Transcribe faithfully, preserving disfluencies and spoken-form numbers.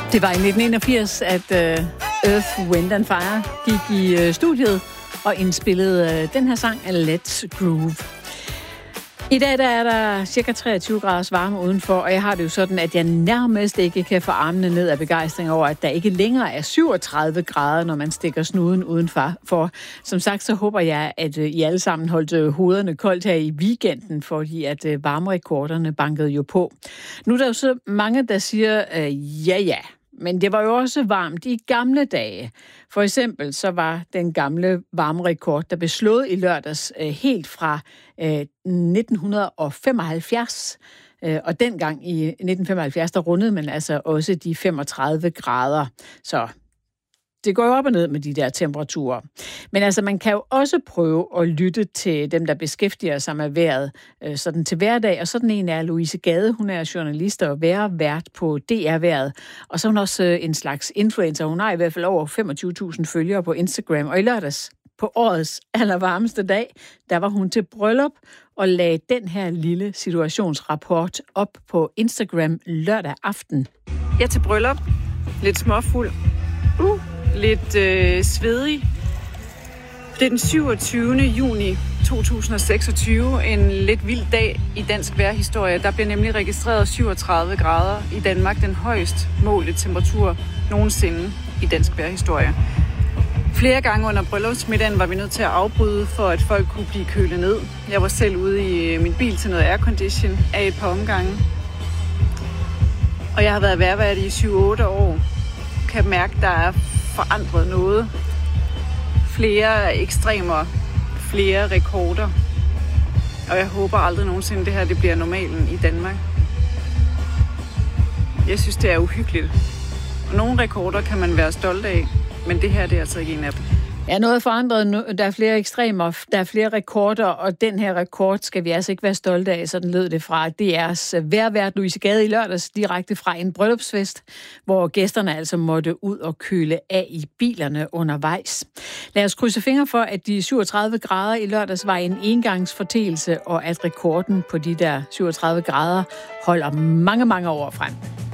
Det var i nitten enogfirs, at uh, Earth, Wind and Fire gik i uh, studiet og indspillede uh, den her sang, Let's Groove. I dag der er der cirka treogtyve graders varme udenfor, og jeg har det jo sådan, at jeg nærmest ikke kan få armene ned af begejstring over, at der ikke længere er syvogtredive grader, når man stikker snuden udenfor. For som sagt, så håber jeg, at I alle sammen holdt hovederne koldt her i weekenden, fordi at varmerekorderne bankede jo på. Nu er der jo så mange, der siger, øh, ja ja, men det var jo også varmt i gamle dage. For eksempel så var den gamle varmerekord, der blev slået i lørdags øh, helt fra øh, nitten femoghalvfjerds. Øh, og dengang i nitten femoghalvfjerds, der rundede man altså også de femogtredive grader. Så det går jo op og ned med de der temperaturer. Men altså, man kan jo også prøve at lytte til dem, der beskæftiger sig med vejret øh, sådan til hverdag. Og sådan en er Louise Gade. Hun er journalist og vejrvært på D R-vejret. Og så er hun også øh, en slags influencer. Hun har i hvert fald over femogtyve tusind følgere på Instagram. Og i lørdags, på årets allervarmeste dag, der var hun til bryllup og lagde den her lille situationsrapport op på Instagram lørdag aften. Jeg er til bryllup. Lidt småfuld. Uh. Lidt øh, svedig. Det er den syvogtyvende juni to tusind og seksogtyve, en lidt vild dag i dansk vejrhistorie. Der bliver nemlig registreret syvogtredive grader i Danmark, den højst målte temperatur nogensinde i dansk vejrhistorie. Flere gange under bryllupsmiddagen var vi nødt til at afbryde, for at folk kunne blive kølet ned. Jeg var selv ude i min bil til noget aircondition af et par omgange. Og jeg har været vejrvært i syv otte år. Kan mærke, der er forandret noget. Flere ekstremer, flere rekorder. Og jeg håber aldrig nogensinde, det her det bliver normalen i Danmark. Jeg synes, det er uhyggeligt. Og nogle rekorder kan man være stolt af, men det her det er altså ikke en af dem. Ja, noget forandret. Der er flere ekstremer, der er flere rekorder, og den her rekord skal vi altså ikke være stolte af. Sådan lød det fra D R's vejrvært Louise Gade i lørdags, direkte fra en bryllupsfest, hvor gæsterne altså måtte ud og køle af i bilerne undervejs. Lad os krydse fingre for, at de syvogtredive grader i lørdags var en engangsforteelse, og at rekorden på de der syvogtredive grader holder mange, mange år frem.